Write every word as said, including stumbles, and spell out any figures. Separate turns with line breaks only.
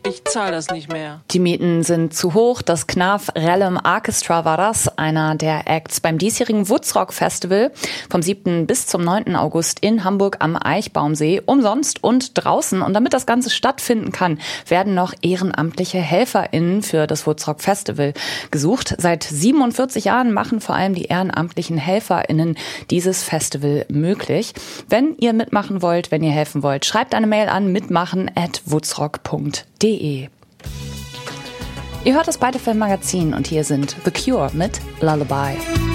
Ich zahle das nicht mehr.
Die Mieten sind zu hoch. Das Knarf Rellem Orchestra war das, einer der Acts beim diesjährigen Woodsrock Festival vom siebten bis zum neunten August in Hamburg am Eichbaumsee, umsonst und draußen. Und damit das Ganze stattfinden kann, werden noch ehrenamtliche HelferInnen für das Woodsrock Festival gesucht. Seit siebenundvierzig Jahren machen vor allem die ehrenamtlichen HelferInnen dieses Festival möglich. Wenn ihr mitmachen wollt, wenn ihr helfen wollt, schreibt eine Mail an mitmachen at woodsrock punkt de. Ihr hört das Beide Film Magazin und hier sind The Cure mit Lullaby.